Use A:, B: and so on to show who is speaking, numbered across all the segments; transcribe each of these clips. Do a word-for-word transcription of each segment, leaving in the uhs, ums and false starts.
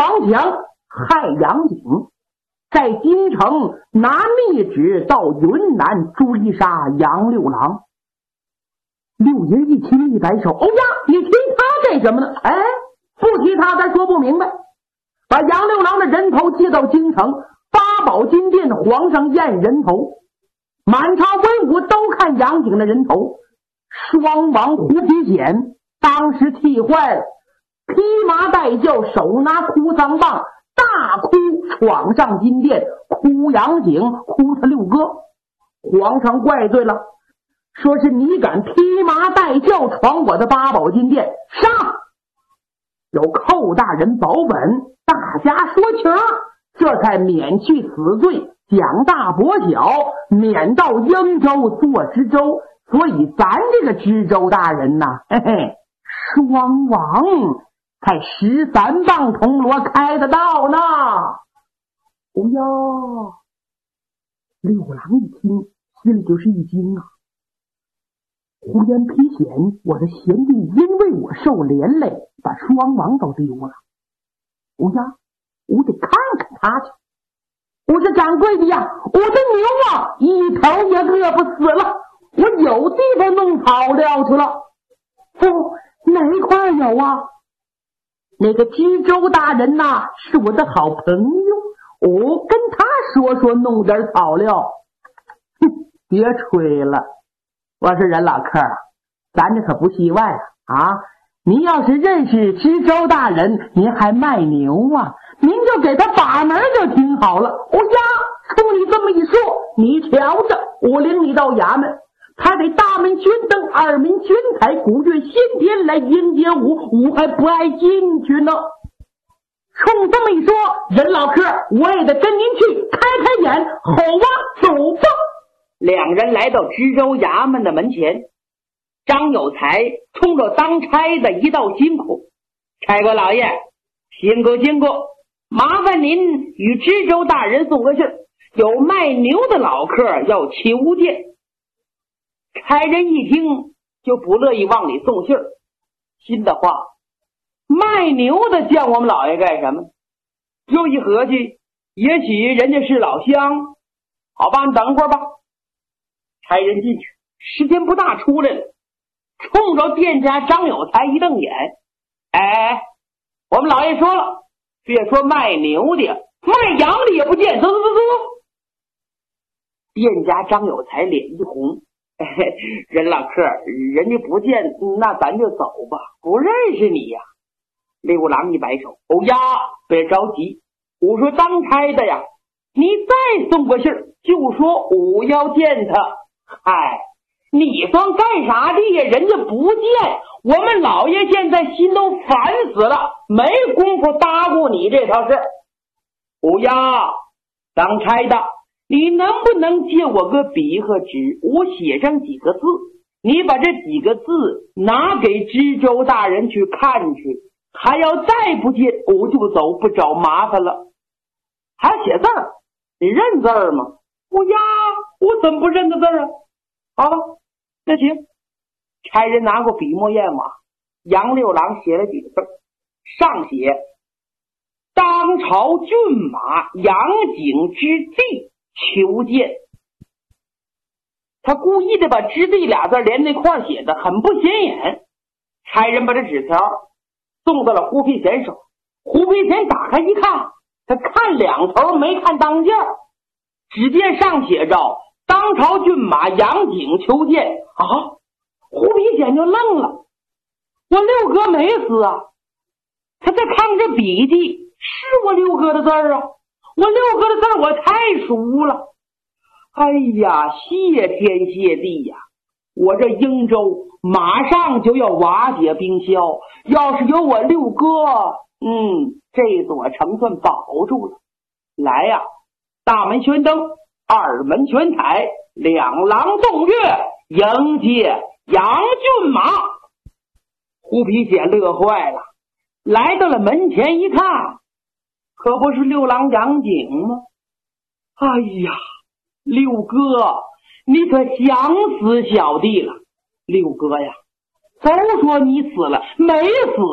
A: 王强害杨景，在京城拿密旨到云南追杀杨六郎。六爷一听一摆手，欧呀，你提他干什么呢？哎，不提他咱说不明白。把杨六郎的人头接到京城八宝金殿，皇上验人头，满朝文武都看杨景的人头。双王胡皮显当时气坏了，披麻戴孝，手拿哭丧棒，大哭闯上金殿，哭杨景，哭他六哥。皇上怪罪了，说是你敢披麻戴孝闯我的八宝金殿，杀！有寇大人保本，大家说情，这才免去死罪，奖大伯小，免到英州做知州。所以咱这个知州大人呐，嘿嘿，双王才十三棒铜锣开得到呢。哦哟，六郎一听心里就是一惊啊！胡言披显，我的贤弟因为我受连累，把双王都丢了。哦呀，我得看看他去。我说掌柜的呀，我的牛啊，一头也饿不死了，我有地方弄草料去了。哦，哪一块有啊？那个知州大人呐、啊，是我的好朋友，我跟他说说弄点草料。哼，别吹了，我说人老客，咱这可不戏外啊啊！您要是认识知州大人，您还卖牛啊？您就给他把门就挺好了。哦呀，冲你这么一说，你瞧着，我领你到衙门，他得大门宣灯，二门宣彩，古乐先天来迎接我，我还不爱进去呢。冲这么一说，任老客，我也得跟您去开开眼。好啊，走吧。两人来到知州衙门的门前，张有才冲着当差的一道辛苦：差官老爷，辛苦辛苦，麻烦您与知州大人送个信儿，有卖牛的老客要求见。差人一听就不乐意往里送信儿，心的话，卖牛的叫我们老爷干什么？又一合计，也许人家是老乡，好吧，你等会儿吧。差人进去，时间不大，出来了，冲着店家张有才一瞪眼：哎，我们老爷说了，别说卖牛的，卖羊的也不见，走走走走。店家张有才脸一红：哎，任老客，人家不见，那咱就走吧，不认识你呀。六郎一摆手：哦呀，别着急，我说当差的呀，你再送个信儿，就说我要见他。嗨，你算干啥的呀？人家不见，我们老爷现在心都烦死了，没工夫搭过你这套事。哦呀，当差的，你能不能借我个笔和纸，我写上几个字，你把这几个字拿给知州大人去看去，他要再不见，我就走，不找麻烦了。还写字儿，你认字儿吗？我呀，我怎么不认得字儿啊？好了，那行。差人拿过笔墨砚码，杨六郎写了几个字，上写当朝骏马杨景之地求见。他故意的把之地俩字连那块写的很不显眼。差人把这纸条送到了胡皮贤手，胡皮贤打开一看，他看两头没看当间，只见上写着当朝骏马杨景求见。啊，胡皮贤就愣了，我六哥没死啊！他再看这笔记，是我六哥的字儿啊，我六哥的字儿我太熟了。哎呀，谢天谢地呀！我这英州马上就要瓦解冰消，要是有我六哥，嗯，这座城算保住了。来呀，大门宣灯，二门宣彩，两廊动乐，迎接杨骏马。胡皮姐乐坏了，来到了门前一看，可不是六郎杨景吗？哎呀，六哥，你可想死小弟了。六哥呀，都说你死了，没死啊！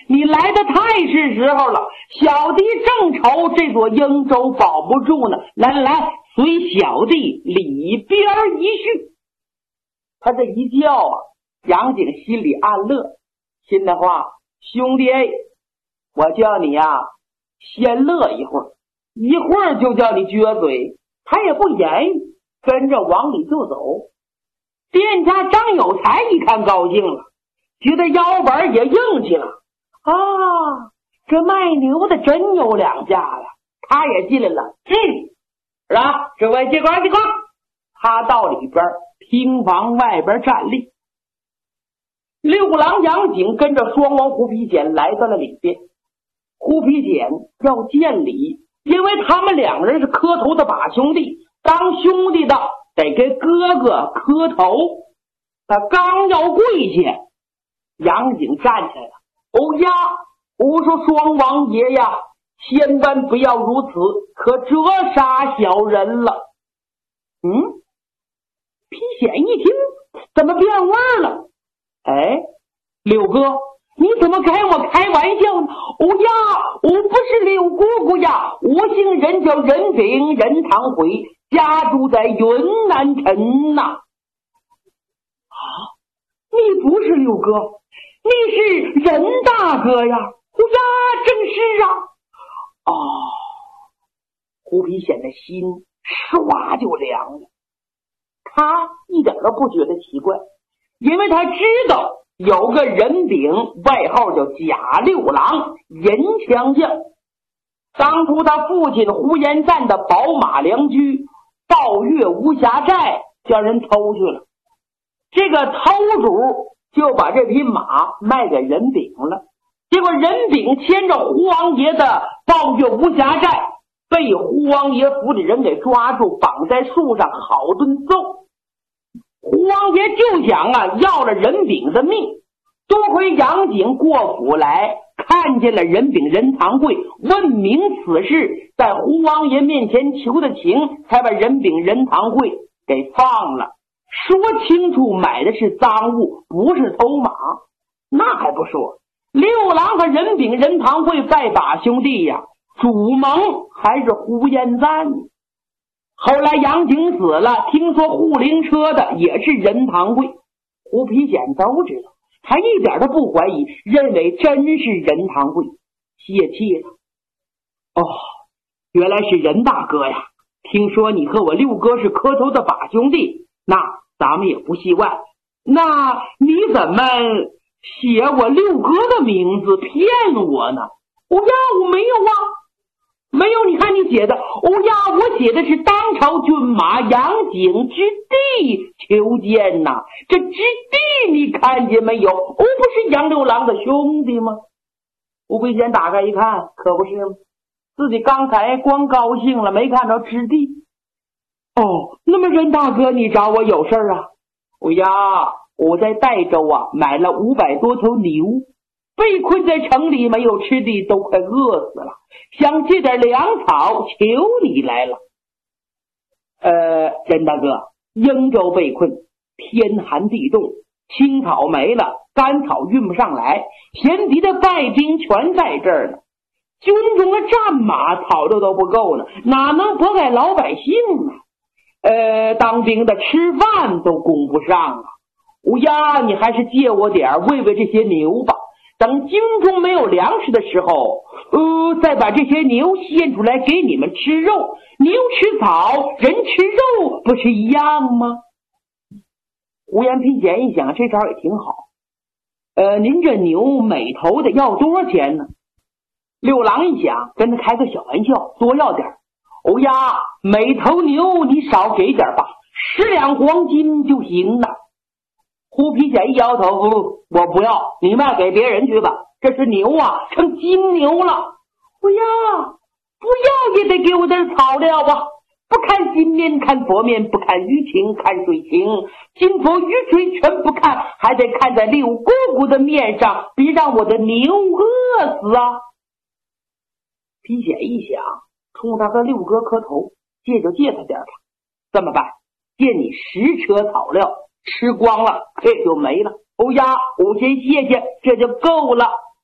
A: 你来的太是时候了，小弟正愁这座英州保不住呢。来来来，随小弟里边一叙。他这一叫啊，杨景心里暗乐，心的话，兄弟，我叫你呀、啊，先乐一会儿，一会儿就叫你撅嘴。他也不言语，跟着往里就走。店家张有才一看高兴了，觉得腰板也硬气了啊！这卖牛的真有两家了。他也进来了，嗯，是吧？这位接光接光。他到里边厅房外边站立。六郎杨景跟着双王胡皮简来到了里边。胡皮简要见礼，因为他们两人是磕头的把兄弟，当兄弟的得给哥哥磕头。他刚要跪下，杨景站起来了。哦呀，我说双王爷呀，千万不要如此，可折杀小人了。嗯，皮显一听，怎么变味儿了？哎，柳哥，你怎么跟我开玩笑呢？哦呀，我不是柳姑姑呀，我姓任，叫任炳，任堂辉，家住在云南城呐。啊，你不是柳哥，你是任大哥呀。哦呀，正是啊。哦，胡皮显的心唰就凉了。他一点都不觉得奇怪，因为他知道有个任炳，外号叫贾六郎，银枪将。当初他父亲呼延赞的宝马良驹暴越无暇寨，叫人偷去了。这个偷主就把这匹马卖给任炳了。结果任炳牵着胡王爷的暴越无暇寨，被胡王爷府里人给抓住，绑在树上好顿揍。胡王爷就想啊，要了任炳的命。多亏杨景过府来，看见了任炳任堂贵，问明此事，在胡王爷面前求的情，才把任炳任堂贵给放了。说清楚买的是赃物，不是偷马。那还不说，六郎和任炳任堂贵拜把兄弟呀，主盟还是呼延赞。后来杨景死了，听说护灵车的也是任堂贵，胡皮显都知道，他一点都不怀疑，认为真是任堂贵，泄气了。哦，原来是任大哥呀！听说你和我六哥是磕头的把兄弟，那咱们也不戏外。那你怎么写我六哥的名字骗我呢？哦呀，我没有啊，没有。你看你写的，哦呀，我写的是当朝军马杨景之弟求见呐。这之弟你看见没有？哦，不是杨六郎的兄弟吗？吴贵贤打开一看，可不是吗？自己刚才光高兴了，没看着之弟。哦，那么任大哥，你找我有事啊？哦呀，我在代州啊买了五百多头牛，被困在城里，没有吃的，都快饿死了，想借点粮草，求你来了。呃，任大哥，英州被困，天寒地冻，青草没了，干草运不上来，前敌的败兵全在这儿呢。军中的战马草料都不够呢，哪能拨给老百姓呢？呃，当兵的吃饭都供不上啊！乌鸦，你还是借我点喂喂这些牛吧。等军中没有粮食的时候，呃，再把这些牛献出来给你们吃肉。牛吃草，人吃肉，不是一样吗？胡延平贤一想，这招也挺好。呃，您这牛每头的要多少钱呢？六郎一想，跟他开个小玩笑，多要点。哦呀，每头牛你少给点吧，十两黄金就行了。胡皮显一摇头，不，我不要，你卖给别人去吧。这是牛啊，成金牛了。哎呀，不要也得给我点草料啊！不看金面看佛面，不看鱼情看水情，金佛鱼水全不看，还得看在六姑姑的面上，别让我的牛饿死啊！皮显一想，冲他和六哥磕头，借就借他点吧。这么办？借你十车草料，吃光了这就没了。哦呀，我先谢谢，这就够了。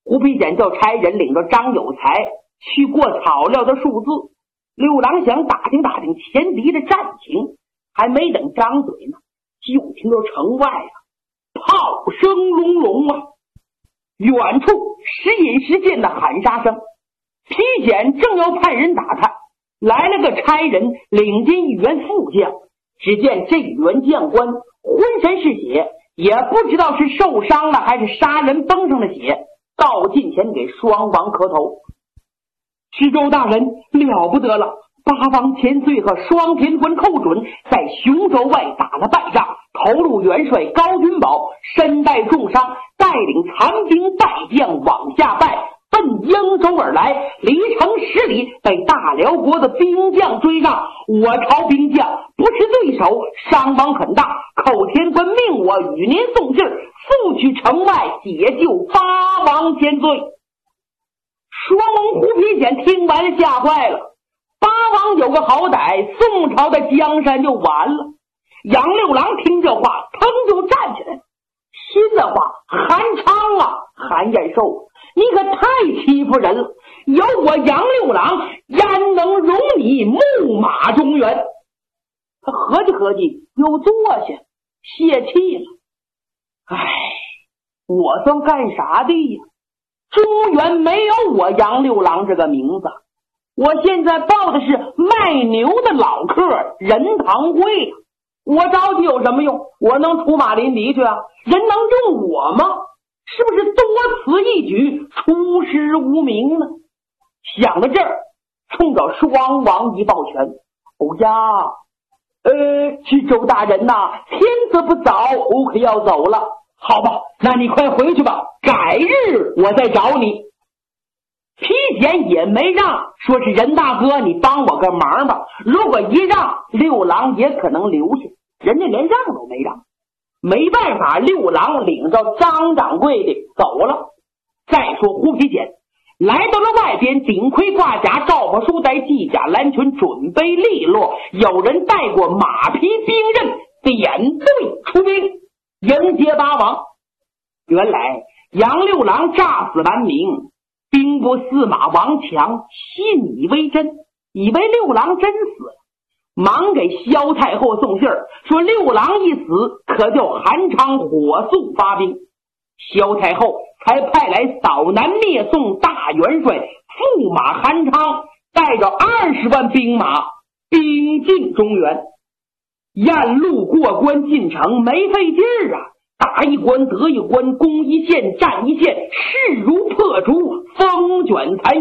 A: 胡皮简叫差人领着张有才去过草料的数字。六郎想打听打听前敌的战情，还没等张嘴呢，就听到城外啊炮声隆隆啊，远处时隐时现的喊杀声。皮简正要派人打探，来了个差人领进一员副将。只见这员将官浑身是血，也不知道是受伤了还是杀人崩上的血，到近前给双王磕头。徐州大人了不得了，八王千岁和双天官寇准在雄州外打了败仗，头颅元帅高君宝身带重伤，带领残兵败将往下败，奔英州而来，离城十里被大辽国的兵将追上。我朝兵将不是对手，伤亡很大，寇天官命我与您送信，速去城外解救八王千岁。双王胡皮简听完了吓坏了，八王有个好歹，宋朝的江山就完了。杨六郎听这话腾就站起来，心里话：韩昌啊，韩延寿，你可太欺负人了，有我杨六郎焉能容你木马中原。他合计合计又坐下泄气了。唉，我算干啥的呀？中原没有我杨六郎这个名字，我现在报的是卖牛的老客任堂贵，我着急有什么用？我能出马临敌去啊？人能用我吗？是不是多此一举，出师无名呢？想到这儿，冲着双王一抱拳：哦呀，呃，徐州大人呐、啊，天色不早，我可要走了。好吧，那你快回去吧，改日我再找你。皮简也没让，说是任大哥，你帮我个忙吧。如果一让，六郎也可能留下，人家连让都没让。没办法，六郎领着张掌柜的走了。再说胡皮简来到了外边，顶盔挂甲，赵火书带系甲蓝裙，准备利落。有人带过马匹兵刃，点队出兵迎接八王。原来杨六郎诈死完名，兵部司马王强信以为真，以为六郎真死了，忙给萧太后送信儿，说六郎一死，可叫韩昌火速发兵。萧太后才派来扫南灭宋大元帅驸马韩昌，带着二十万兵马兵进中原。沿路过关进城没费劲儿啊，打一关得一关，攻一线战一线，势如破竹，风卷残